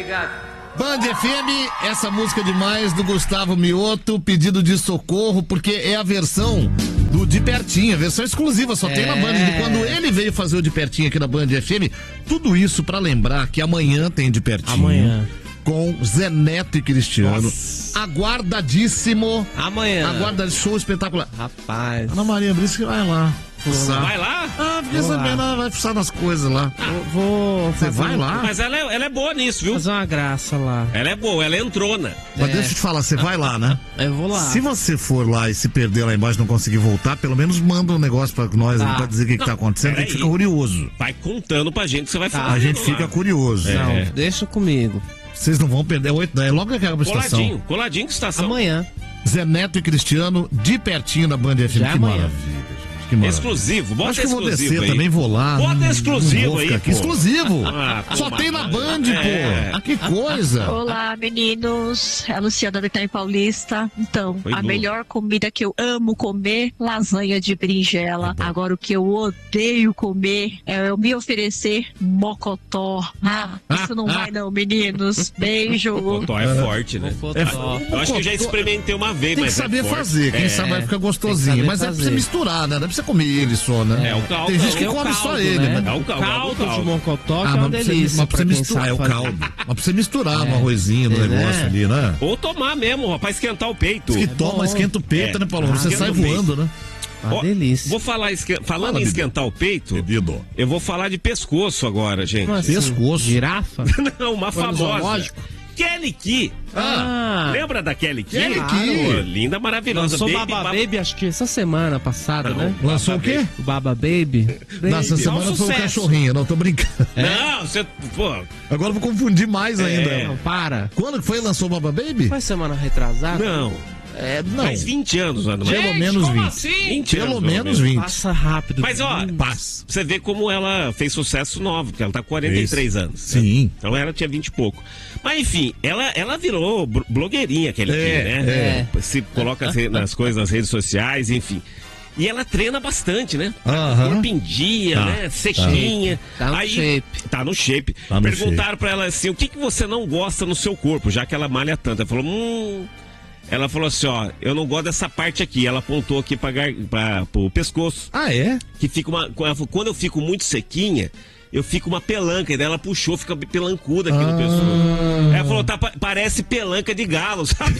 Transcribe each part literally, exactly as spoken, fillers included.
Obrigado. Band F M, essa música demais do Gustavo Mioto, pedido de socorro, porque é a versão do De Pertinho, a versão exclusiva, só é. tem na Band. De quando ele veio fazer o De Pertinho aqui na Band F M, tudo isso pra lembrar que amanhã tem De Pertinho. Amanhã. Com Zé Neto e Cristiano. Nossa. Aguardadíssimo. Amanhã. Aguarda show espetacular. Rapaz. Ana Maria Brisco vai lá. Fuçar. Vai lá? Ah, fiquei sabendo, ela vai fuçar nas coisas lá. Ah, vou. Você vai lá? Mas ela é, ela é boa nisso, viu? Fazer uma graça lá. Ela é boa, ela é entrona. Mas É. deixa eu te falar, você vai lá, né? Eu vou lá. Se você for lá e se perder lá embaixo e não conseguir voltar, pelo menos manda um negócio pra nós Tá. ali pra dizer o que, que tá acontecendo, que a gente peraí. fica curioso. Vai contando pra gente que você vai Tá. falar. A gente fica curioso. É. Não, deixa comigo. Vocês não vão perder. É oito, é logo que acaba a estação. Coladinho, coladinho com estação. Amanhã. Zé Neto e Cristiano, de pertinho na Band F M. Já Que amanhã. maravilha, gente. Que maravilha. Exclusivo, bota Acho que eu vou exclusivo descer aí. também, vou lá. Bota Não- exclusivo não vou ficar aí, aqui. pô. Exclusivo. Ah, Só pô, tem na mas- Band, é. pô. Ah, que coisa. Olá, meninos. É a Luciana do Itaim Paulista. Então, Oi, a Lu. melhor comida que eu amo comer, lasanha de berinjela. Agora, o que eu odeio comer é eu me oferecer mocotó. Ah, isso não vai não, meninos. Beijo. Mocotó é forte, né? Mocotó. Eu acho que eu já experimentei uma vez, Tem que mas saber é forte. fazer, quem É. sabe vai ficar Tem que gostosinho. saber Mas é pra fazer. você misturar, né? Não é pra você comer ele só, né? É, o caldo. Tem gente que É o come só caldo, ele, né? né? É o caldo, caldo é o caldo. de mocotó que Ah, é uma mas pra você- delícia. mas pra você quem misturar, sabe é o fazer. caldo. Mas pra você misturar no É. arrozinho, no É, negócio né? ali, né? Ou tomar mesmo, ó, pra esquentar o peito. Diz que É toma, bom. esquenta o peito, É. né, Paulo? Ah, Você esquenta sai o peito. voando, né? Uma Ó, delícia. Vou falar, esque- falando Fala, em Bibi. esquentar o peito, Bebido. eu vou falar de pescoço agora, gente. Como assim? Pescoço. Girafa? Não, uma Foi no famosa. zoológico? Kelly Key. Ah, Lembra da Kelly Key? Kelly Claro, Key. linda, maravilhosa. lançou Baby, Baba Baba- Baby, acho que essa semana passada, Não. né? Lançou o Baba quê? O Baba Baby. Nessa Baby. semana É um foi o sucesso. cachorrinho, não, tô brincando. Não, você. Pô, Agora eu vou confundir mais ainda. É. Não, para. Quando que foi lançou o Baba Baby? Foi semana retrasada? não. É, não. Faz vinte anos, Ana Maria. Pelo menos como vinte. assim? vinte Pelo anos, menos vinte. Passa rápido. Mas ó, Paz. você vê como ela fez sucesso novo, porque ela tá com quarenta e três anos. né? Sim. Então ela tinha vinte e pouco. Mas enfim, ela, ela virou bro- blogueirinha, aquele É, aqui, né? é. Se coloca as re- nas coisas nas redes sociais, enfim. E ela treina bastante, né? Aham. Corpo em dia, Tá, né? Sequinha. Tá no Aí, shape. Tá no shape. Tá no Perguntaram pra ela assim, o que, que você não gosta no seu corpo, já que ela malha tanto? Ela falou, hum... Ela falou assim, ó, eu não gosto dessa parte aqui. Ela apontou aqui pra, gar- pra, pro pescoço. Ah, é? Que fica uma. Ela falou, quando eu fico muito sequinha, eu fico uma pelanca. E daí ela puxou, fica pelancuda aqui Ah. no pescoço. Ela falou, tá, pa- parece pelanca de galo, sabe?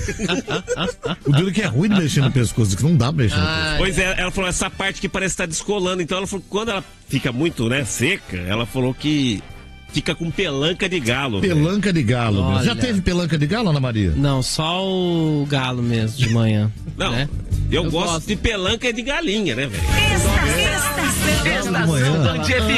O duro que é ruim de mexer no pescoço, que não dá pra mexer no pescoço. Ah, Pois é, ela falou, essa parte que parece estar descolando. Então ela falou que quando ela fica muito, né, seca, ela falou que fica com pelanca de galo. velho. Pelanca de galo. meu. Olha. Já teve pelanca de galo, Ana Maria? Não, só o galo mesmo de manhã. Não, né? eu, Eu gosto, gosto. de pelanca de galinha, né, velho? Galo de manhã.